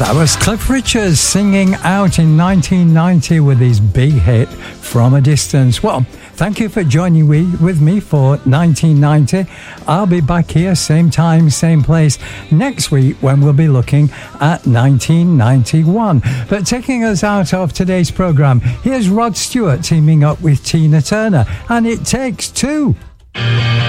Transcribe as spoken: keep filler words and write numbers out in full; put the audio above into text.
That was Cliff Richards singing out in nineteen ninety with his big hit, From a Distance. Well, thank you for joining we, with me for nineteen ninety. I'll be back here, same time, same place, next week when we'll be looking at nineteen ninety-one. But taking us out of today's programme, here's Rod Stewart teaming up with Tina Turner, and It Takes Two.